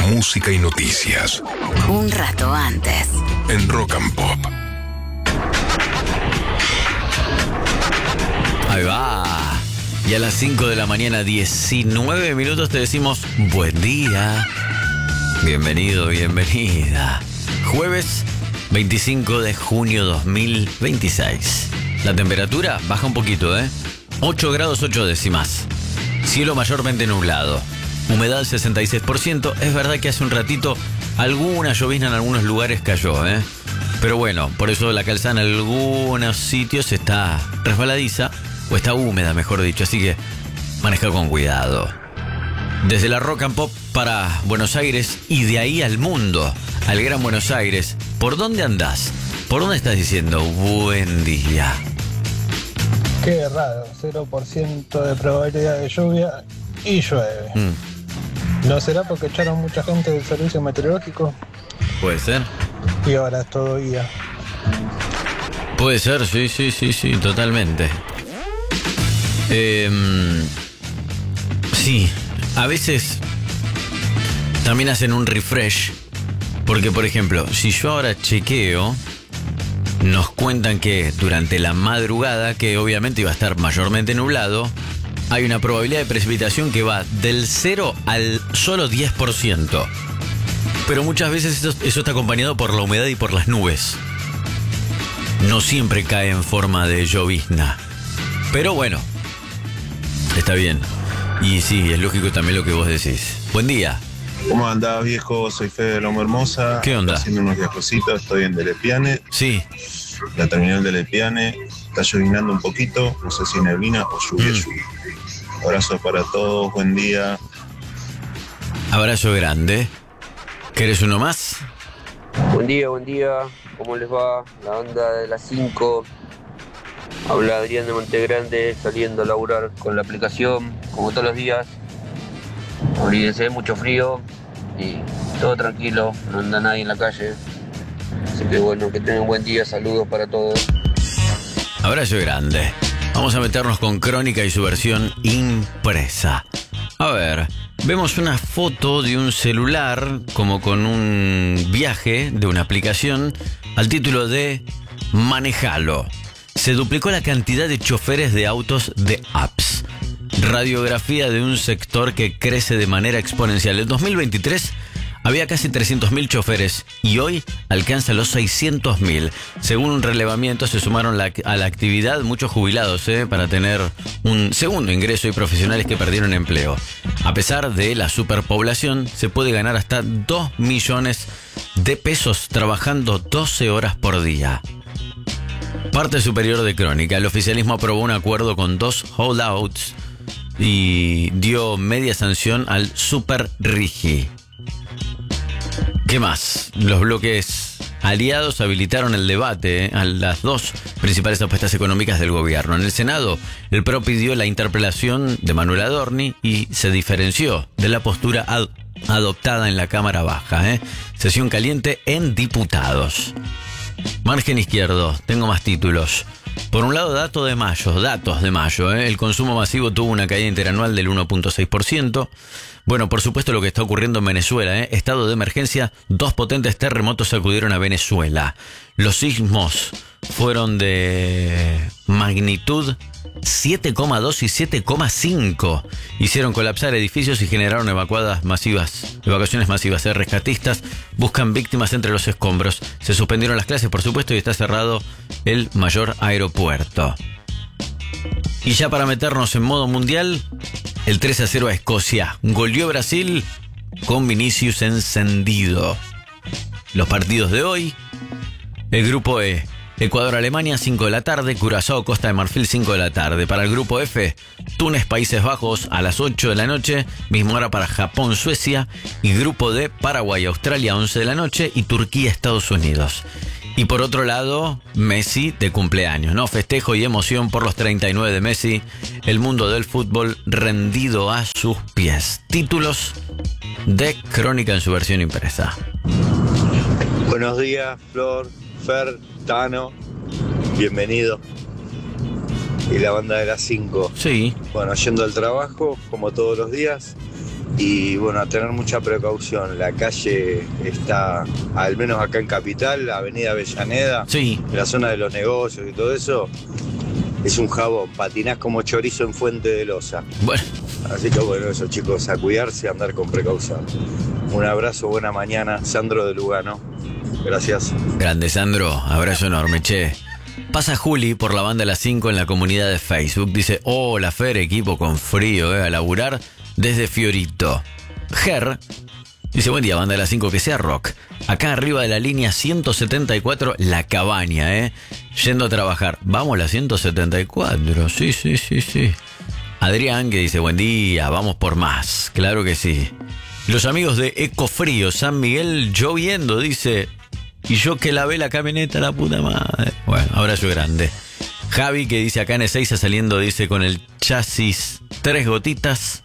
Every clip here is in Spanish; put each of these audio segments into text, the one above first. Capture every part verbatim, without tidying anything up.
música y noticias. Un rato antes. En Rock and Pop. Ahí va. Y a las cinco de la mañana, diecinueve minutos, te decimos buen día. Bienvenido, bienvenida. Jueves veinticinco de junio dos mil veintiséis. La temperatura baja un poquito, ¿eh? ocho grados ocho décimas. Cielo mayormente nublado. Humedad sesenta y seis por ciento. Es verdad que hace un ratito alguna llovizna en algunos lugares cayó, ¿eh? Pero bueno, por eso la calzada en algunos sitios está resbaladiza, o está húmeda, mejor dicho. Así que maneja con cuidado. Desde la Rock and Pop para Buenos Aires y de ahí al mundo, al Gran Buenos Aires. ¿Por dónde andás? ¿Por dónde estás diciendo buen día? Qué raro, cero por ciento de probabilidad de lluvia y llueve. Mm. ¿No será porque echaron mucha gente del servicio meteorológico? Puede ser. Y ahora es todo guía. Puede ser, sí, sí, sí, sí, totalmente. Eh, sí, a veces también hacen un refresh. Porque, por ejemplo, si yo ahora chequeo, nos cuentan que durante la madrugada, que obviamente iba a estar mayormente nublado, hay una probabilidad de precipitación que va del cero al solo diez por ciento. Pero muchas veces eso, eso está acompañado por la humedad y por las nubes. No siempre cae en forma de llovizna. Pero bueno, está bien. Y sí, es lógico también lo que vos decís. Buen día. ¿Cómo andás, viejo? Soy Fede de Loma Hermosa. ¿Qué onda? Haciendo unos viajecitos, estoy en Delepiane. Sí. La terminal de Delepiane. Está llovinando un poquito, no sé si neblina o lluvia, mm. lluvia. Abrazo para todos, buen día. Abrazo grande. ¿Querés uno más? Buen día, buen día. ¿Cómo les va? La banda de las cinco. Habla Adrián de Montegrande, saliendo a laburar con la aplicación, como todos los días. Olvídense, mucho frío y todo tranquilo, no anda nadie en la calle. Así que bueno, que tengan un buen día, saludos para todos. Abrazo grande. Vamos a meternos con Crónica y su versión impresa. A ver, vemos una foto de un celular como con un viaje de una aplicación al título de Manejalo. Se duplicó la cantidad de choferes de autos de apps. Radiografía de un sector que crece de manera exponencial. En dos mil veintitrés había casi trescientos mil choferes y hoy alcanza los seiscientos mil. Según un relevamiento, se sumaron la, a la actividad muchos jubilados ¿eh? para tener un segundo ingreso y profesionales que perdieron empleo. A pesar de la superpoblación, se puede ganar hasta dos millones de pesos trabajando doce horas por día. Parte superior de Crónica. El oficialismo aprobó un acuerdo con dos holdouts y dio media sanción al Super Rigi. ¿Qué más? Los bloques aliados habilitaron el debate ¿eh? a las dos principales apuestas económicas del gobierno. En el Senado, el P R O pidió la interpelación de Manuel Adorni y se diferenció de la postura ad- adoptada en la Cámara Baja. ¿eh? Sesión caliente en diputados. Margen izquierdo, tengo más títulos. Por un lado, dato de mayo, datos de mayo. ¿eh? El consumo masivo tuvo una caída interanual del uno punto seis por ciento. Bueno, por supuesto lo que está ocurriendo en Venezuela. ¿eh? Estado de emergencia, dos potentes terremotos sacudieron a Venezuela. Los sismos fueron de magnitud siete coma dos y siete coma cinco. Hicieron colapsar edificios y generaron evacuadas masivas, evacuaciones masivas. ¿eh? Rescatistas buscan víctimas entre los escombros. Se suspendieron las clases, por supuesto, y está cerrado el mayor aeropuerto. Y ya para meternos en modo mundial, el tres a cero a Escocia. Goleó Brasil con Vinicius encendido. Los partidos de hoy. El grupo E. Ecuador-Alemania, cinco de la tarde. Curazao-Costa de Marfil, cinco de la tarde. Para el grupo F, Túnez-Países Bajos a las ocho de la noche. Mismo hora para Japón-Suecia. Y grupo D, Paraguay-Australia, once de la noche. Y Turquía-Estados Unidos. Y por otro lado, Messi de cumpleaños, ¿no? Festejo y emoción por los treinta y nueve de Messi. El mundo del fútbol rendido a sus pies. Títulos de Crónica en su versión impresa. Buenos días, Flor, Fer, Tano. Bienvenido. Y la banda de las cinco. Sí. Bueno, yendo al trabajo, como todos los días. Y bueno, a tener mucha precaución. La calle está, al menos acá en Capital, la avenida Avellaneda, sí, en la zona de los negocios y todo eso, es un jabón. Patinás como chorizo en Fuente de Loza. Bueno. Así que bueno, eso chicos, a cuidarse y a andar con precaución. Un abrazo, buena mañana. Sandro de Lugano. Gracias. Grande Sandro, abrazo enorme, che. Pasa Juli por la banda Las cinco en la comunidad de Facebook. Dice, hola Fer, equipo con frío, eh, a laburar desde Fiorito. Ger dice, buen día, banda Las cinco, que sea rock. Acá arriba de la línea ciento setenta y cuatro, La Cabaña, eh. Yendo a trabajar. Vamos, la ciento setenta y cuatro, sí, sí, sí, sí. Adrián que dice, buen día, vamos por más. Claro que sí. Los amigos de Ecofrío, San Miguel lloviendo, dice... Y yo que lavé la camioneta, la puta madre. Bueno, abrazo grande. Javi que dice acá en Ezeiza saliendo, dice con el chasis tres gotitas.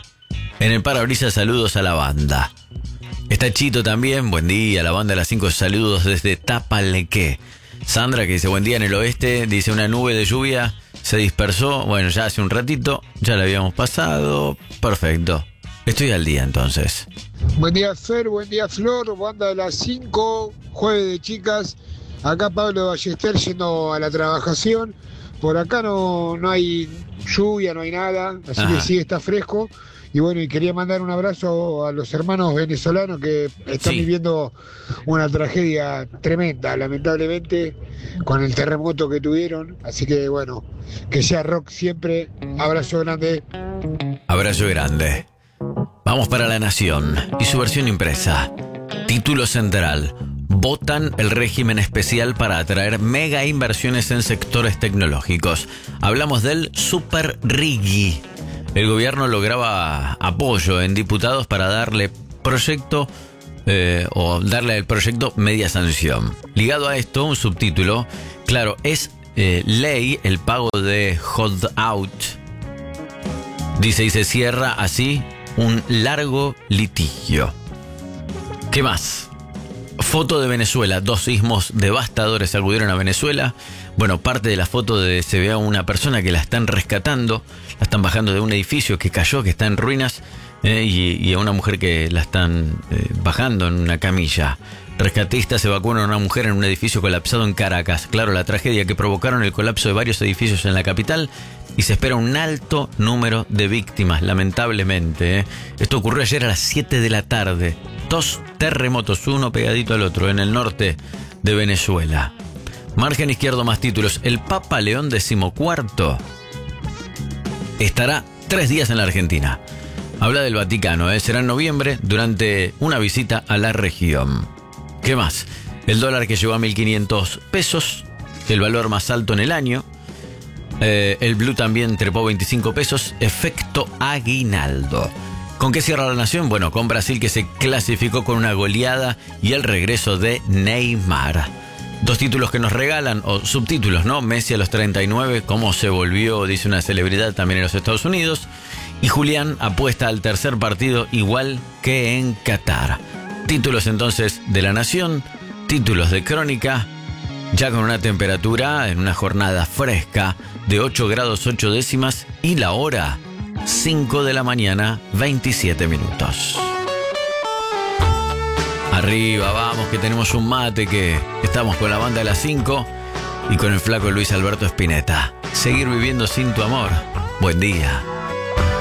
En el parabrisas, saludos a la banda. Está Chito también, buen día, la banda de Las cinco, saludos desde Tapalequé. Sandra que dice buen día en el oeste, dice una nube de lluvia se dispersó. Bueno, ya hace un ratito, ya la habíamos pasado. Perfecto. Estoy al día entonces. Buen día Fer, buen día Flor, banda de Las cinco, jueves de chicas. Acá Pablo Ballester yendo a la trabajación. Por acá no, no hay lluvia, no hay nada, así Ajá. que sí está fresco. Y bueno, y quería mandar un abrazo a los hermanos venezolanos que están sí. viviendo una tragedia tremenda, lamentablemente, con el terremoto que tuvieron. Así que bueno, que sea rock siempre. Abrazo grande. Abrazo grande. Vamos para La Nación y su versión impresa. Título central. Votan el régimen especial para atraer mega inversiones en sectores tecnológicos. Hablamos del Super Riggi. El gobierno lograba apoyo en diputados para darle proyecto eh, o darle al proyecto media sanción. Ligado a esto, un subtítulo. Claro, es eh, ley el pago de hold out. Dice y se cierra así un largo litigio. ¿Qué más? Foto de Venezuela. Dos sismos devastadores acudieron a Venezuela. Bueno, parte de la foto de, se ve a una persona que la están rescatando. La están bajando de un edificio que cayó, que está en ruinas. Eh, y, y a una mujer que la están eh, bajando en una camilla. Rescatistas evacuaron a una mujer en un edificio colapsado en Caracas. Claro, la tragedia que provocaron el colapso de varios edificios en la capital. Y se espera un alto número de víctimas, lamentablemente. ¿eh? Esto ocurrió ayer a las siete de la tarde. Dos terremotos, uno pegadito al otro, en el norte de Venezuela. Margen izquierdo, más títulos. El Papa León decimocuarto estará tres días en la Argentina. Habla del Vaticano, ¿eh? será en noviembre durante una visita a la región. ¿Qué más? El dólar que llegó a mil quinientos pesos, el valor más alto en el año. Eh, el blue también trepó veinticinco pesos, efecto aguinaldo. ¿Con qué cierra La Nación? Bueno, con Brasil, que se clasificó con una goleada, y el regreso de Neymar. Dos títulos que nos regalan, o subtítulos, ¿no? Messi a los treinta y nueve, cómo se volvió, dice una celebridad también en los Estados Unidos. Y Julián apuesta al tercer partido igual que en Qatar. Títulos entonces de La Nación, títulos de Crónica, ya con una temperatura en una jornada fresca de ocho grados ocho décimas y la hora cinco de la mañana, veintisiete minutos. Arriba, vamos, que tenemos un mate, que estamos con la banda de Las cinco y con el flaco Luis Alberto Spinetta. Seguir viviendo sin tu amor. Buen día.